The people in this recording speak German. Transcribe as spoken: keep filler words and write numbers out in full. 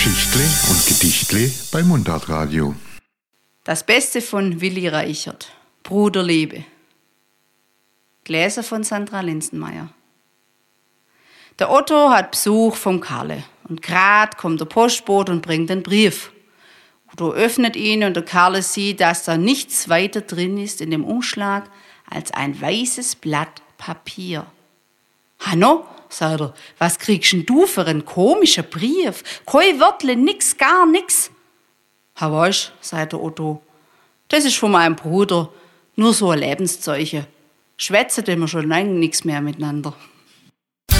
Geschichtle und Gedichtle bei Mundartradio. Das Beste von Willi Reichert. Bruderliebe. Gläser von Sandra Linsenmeier. Der Otto hat Besuch vom Karle und grad kommt der Postbote und bringt den Brief. Otto öffnet ihn und der Karle sieht, dass da nichts weiter drin ist in dem Umschlag als ein weißes Blatt Papier. Hanno, sagt er, was kriegst denn du für einen komischen Brief? Kein Wörtle, nix, gar nix. Ha weißt, sagt der Otto, das ist von meinem Bruder, nur so ein Lebenszeichen. Schwätzen wir schon lange nix mehr miteinander.